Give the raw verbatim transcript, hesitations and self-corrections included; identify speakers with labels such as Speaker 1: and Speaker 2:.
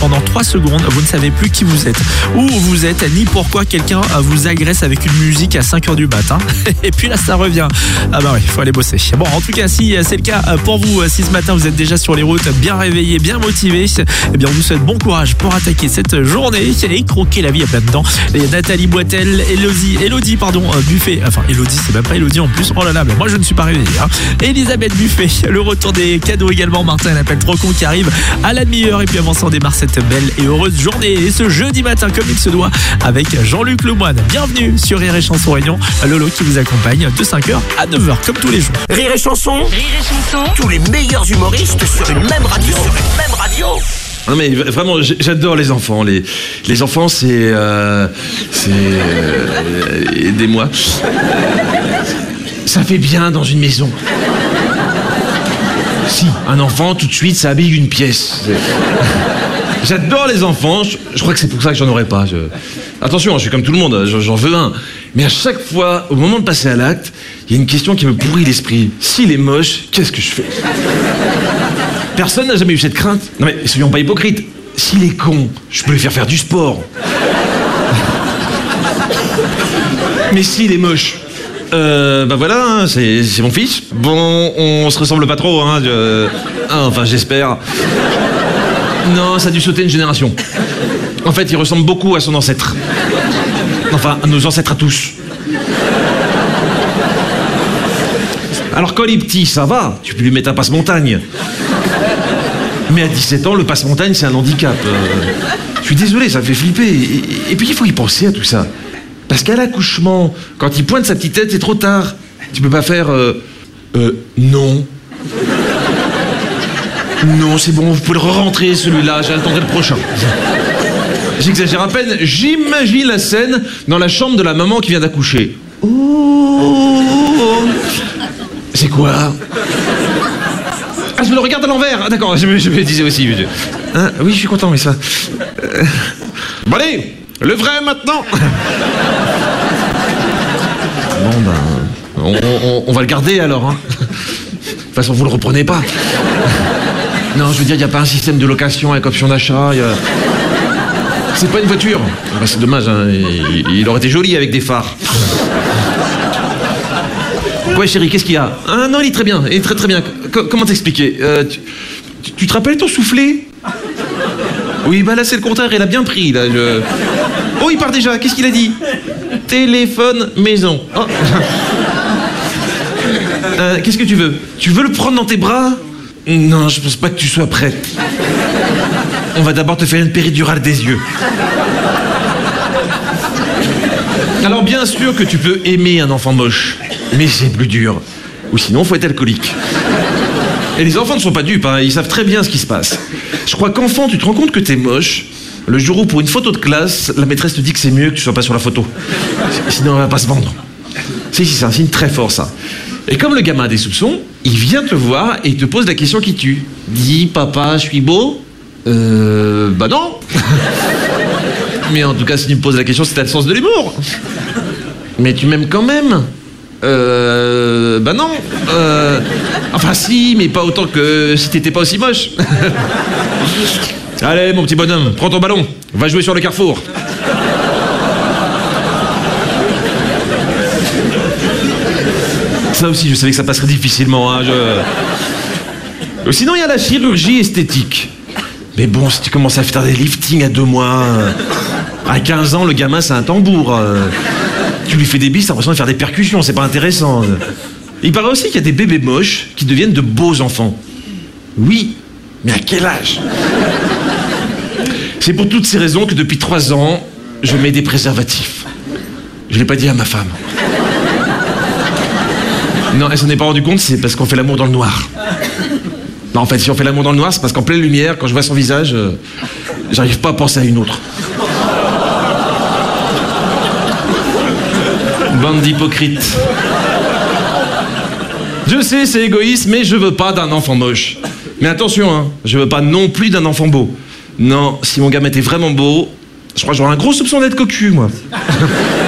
Speaker 1: pendant trois secondes, vous ne savez plus qui vous êtes, où vous êtes, ni pourquoi quelqu'un vous agresse avec une musique à cinq heures du matin. Et puis là, ça revient. Ah bah oui, il faut aller bosser. Bon, en tout cas, si c'est le cas pour vous, si ce matin vous êtes déjà sur les routes, bien réveillé, bien motivé, eh bien on vous souhaite bon courage pour attaquer cette journée et croquer la vie à plein dedans. Il y a Nathalie Boitel, Elodie, Elodie pardon, Buffet, enfin Elodie, c'est même pas Elodie en plus, oh là là, mais moi je ne suis pas réveillé. Hein. Elisabeth Buffet, le retour des cadeaux également, Martin, un appel trop con qui arrive à la demi-heure. Et puis avant ça, on démarre cette belle et heureuse journée, et ce jeudi matin comme il se doit, avec Jean-Luc Lemoyne. Bienvenue sur Rire et Chanson Réunion, Lolo qui vous accompagne de cinq heures à neuf heures comme tous les jours.
Speaker 2: Rire et Chanson,
Speaker 3: Rire et Chanson,
Speaker 2: tous les meilleurs humoristes sur une même radio, sur une même radio.
Speaker 4: Non mais vraiment, j'adore les enfants. Les, les enfants, c'est... Euh, c'est... Euh, aidez-moi. Ça fait bien dans une maison. Si, un enfant, tout de suite, ça habille une pièce. J'adore les enfants. Je, je crois que c'est pour ça que j'en aurais pas. Je... Attention, je suis comme tout le monde, j'en veux un. Mais à chaque fois, au moment de passer à l'acte, il y a une question qui me pourrit l'esprit. S'il est moche, qu'est-ce que je fais ? Personne n'a jamais eu cette crainte. Non mais soyons pas hypocrites. S'il est con, je peux lui faire faire du sport. Mais s'il est moche, euh, bah voilà, hein, c'est, c'est mon fils. Bon, on se ressemble pas trop, hein. Je... Ah, enfin, j'espère. Non, ça a dû sauter une génération. En fait, il ressemble beaucoup à son ancêtre. Enfin, à nos ancêtres à tous. Alors quand il est petit, ça va. Tu peux lui mettre un passe-montagne. Mais à dix-sept ans, le passe-montagne, c'est un handicap. Euh, je suis désolé, ça me fait flipper. Et, et puis, il faut y penser à tout ça. Parce qu'à l'accouchement, quand il pointe sa petite tête, c'est trop tard. Tu peux pas faire... Euh, euh, non. Non, c'est bon, vous pouvez le re-rentrer, celui-là. J'attendrai le prochain. J'exagère à peine. J'imagine la scène dans la chambre de la maman qui vient d'accoucher. Oh, c'est quoi ? Ah, je me le regarde à l'envers. Ah, d'accord, je me, je me disais aussi. Hein, oui, je suis content, mais ça... Euh... Bon, allez, le vrai, maintenant. Bon, ben... On, on, on va le garder, alors. Hein. De toute façon, vous le reprenez pas. Non, je veux dire, il n'y a pas un système de location avec option d'achat. A... C'est pas une voiture. Ben, c'est dommage, hein. il, il aurait été joli avec des phares. Ouais, chérie, qu'est-ce qu'il y a ? Ah non, il est très bien, il est très très bien. C- comment t'expliquer euh, tu, tu, tu te rappelles ton soufflet ? Oui, bah là c'est le contraire, il a bien pris, là. Je... Oh, il part déjà, qu'est-ce qu'il a dit ? Téléphone maison. Oh. euh, qu'est-ce que tu veux ? Tu veux le prendre dans tes bras ? Non, je pense pas que tu sois prête. On va d'abord te faire une péridurale des yeux. Alors bien sûr que tu peux aimer un enfant moche, mais c'est plus dur. Ou sinon, faut être alcoolique. Et les enfants ne sont pas dupes, hein, ils savent très bien ce qui se passe. Je crois qu'enfant, tu te rends compte que t'es moche le jour où, pour une photo de classe, la maîtresse te dit que c'est mieux que tu sois pas sur la photo. Sinon, elle va pas se vendre. Si, si, c'est un signe très fort, ça. Et comme le gamin a des soupçons, il vient te voir et il te pose la question qui tue. Dis, papa, je suis beau ? Euh... Bah non. Mais en tout cas, si tu me poses la question, c'est t'as le sens de l'humour. Mais tu m'aimes quand même ? Euh... Bah non. Euh... Enfin si, mais pas autant que si t'étais pas aussi moche. Allez, mon petit bonhomme, prends ton ballon. Va jouer sur le carrefour. Ça aussi, je savais que ça passerait difficilement. Hein, je... Sinon, il y a la chirurgie esthétique. Mais bon, si tu commences à faire des liftings à deux mois... À quinze ans, le gamin, c'est un tambour. Tu lui fais des bises, t'as l'impression de faire des percussions, c'est pas intéressant. Il paraît aussi qu'il y a des bébés moches qui deviennent de beaux enfants. Oui, mais à quel âge ? C'est pour toutes ces raisons que depuis trois ans, je mets des préservatifs. Je l'ai pas dit à ma femme. Non, elle s'en est pas rendue compte, c'est parce qu'on fait l'amour dans le noir. Non, en fait, si on fait l'amour dans le noir, c'est parce qu'en pleine lumière, quand je vois son visage, euh, j'arrive pas à penser à une autre. Bande d'hypocrites. Je sais, c'est égoïste, mais je veux pas d'un enfant moche. Mais attention, hein, je veux pas non plus d'un enfant beau. Non, si mon gamin était vraiment beau, je crois que j'aurais un gros soupçon d'être cocu, moi.